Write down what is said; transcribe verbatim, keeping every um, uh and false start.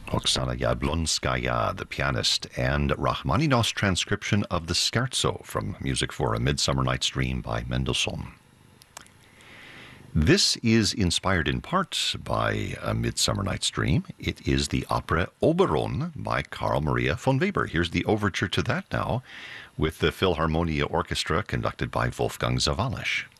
Oksana Yablonskaya, the pianist, and Rachmaninoff's transcription of the Scherzo from Music for a Midsummer Night's Dream by Mendelssohn. This is inspired in part by A Midsummer Night's Dream. It is the opera Oberon by Carl Maria von Weber. Here's the overture to that now with the Philharmonia Orchestra conducted by Wolfgang Sawallisch.